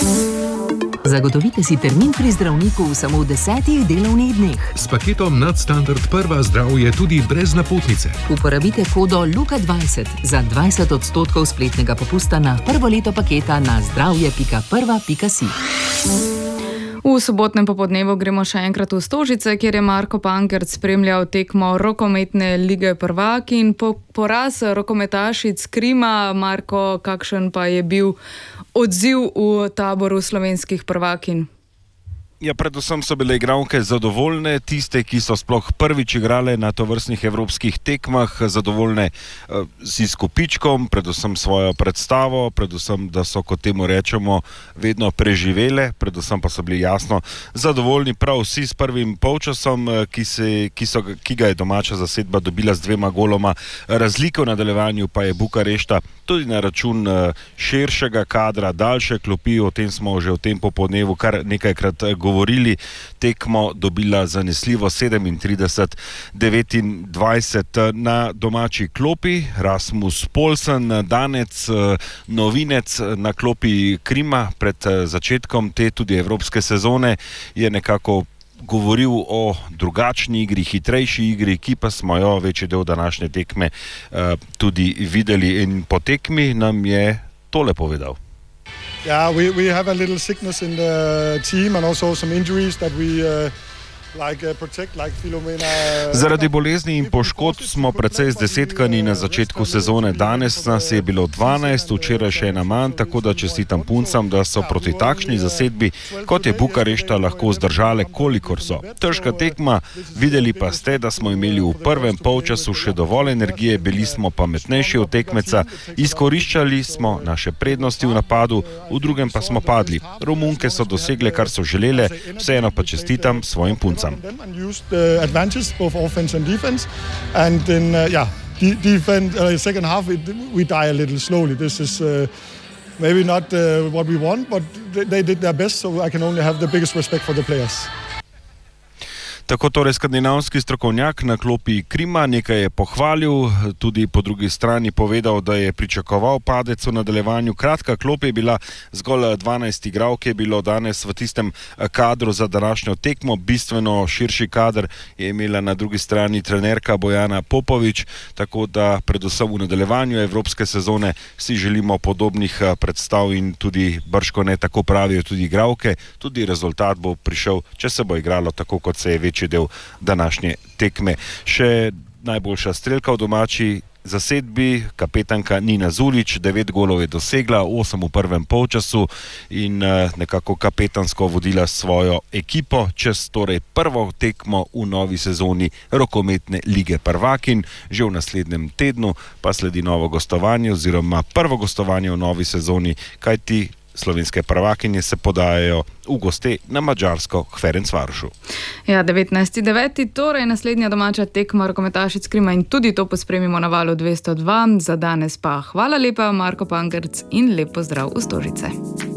Zagotovite si termin pri zdravniku v samo 10 delovnih dneh. S paketom Nadstandard Prva zdravje tudi brez napotnice. Uporabite kodo LUKA20 za 20% spletnega popusta na prvo leto paketa na zdravje.prva.si. V sobotnem popodnevu gremo še enkrat v Stožice, kjer je Marko Pankrc spremljal tekmo rokometne lige prvakinj. Po poraz rokometašic Krima, Marko, kakšen pa je bil odziv v taboru slovenskih prvakinj? Ja, predvsem so bile igralke zadovoljne, tiste, ki so sploh prvič igrale na tovrstnih evropskih tekmah, zadovoljne z izkupičkom, predvsem svojo predstavo, predvsem, da so, kot temu rečemo, vedno preživele, predvsem pa so bili jasno zadovoljni prav vsi s prvim polčasom, ki ga je domača zasedba dobila z 2 goloma. Razlike v nadaljevanju pa je Bukarešta tudi na račun širšega kadra, daljše klopi, o tem smo že v tem popodnevu kar nekajkrat govorili, tekmo dobila zanesljivo 37-29 na domači klopi. Rasmus Poulsen, danec, novinec na klopi Krima pred začetkom te tudi evropske sezone, je nekako govoril o drugačni igri, hitrejši igri, ki pa smo jo večji del današnje tekme tudi videli, in po tekmi nam je tole povedal. Yeah, we have a little sickness in the team and also some injuries that we protect, like Filomena. Zaradi bolezni in poškodb smo precej zdesetkani na začetku sezone. Danes nas je bilo 12, včeraj še ena manj, tako da čestitam puncam, da so proti takšni zasedbi, kot je Bukarešta, lahko zdržale, kolikor so. Težka tekma, videli pa ste, da smo imeli v prvem polčasu še dovolj energije, bili smo pametnejši od tekmeca, izkoriščali smo naše prednosti v napadu, v drugem pa smo padli. Romunke so dosegle, kar so želele, vseeno pa čestitam svojim puncam. And used the advantage, both offense and defense. And then, second half, we die a little slowly. This is maybe not what we want, but they did their best, so I can only have the biggest respect for the players. Tako torej skandinavski strokovnjak na klopi Krima, nekaj je pohvalil, tudi po drugi strani povedal, da je pričakoval padec v nadaljevanju. Kratka klop je bila, zgolj 12 igralk je bilo danes v tistem kadru za današnjo tekmo, bistveno širši kader je imela na drugi strani trenerka Bojana Popovič, tako da predvsem v nadaljevanju evropske sezone si želimo podobnih predstav in tudi bržkone tako pravijo tudi igralke, tudi rezultat bo prišel, če se bo igralo tako, kot se je večji del današnje tekme. Še najboljša strelka v domači zasedbi, kapetanka Nina Zulić, 9 golov je dosegla, 8 v prvem polčasu in nekako kapetansko vodila svojo ekipo čez torej prvo tekmo v novi sezoni rokometne lige prvakinj. Že v naslednjem tednu pa sledi novo gostovanje oziroma prvo gostovanje v novi sezoni, kajti slovenske prvakinje se podajajo v goste na Madžarsko k Ferencvarošu. Ja, 19.9. torej naslednja domača tekma rokometašic Krima in tudi to pospremimo na valu 202. Za danes pa hvala lepa, Marko Pankrc, in lep pozdrav v Stožice.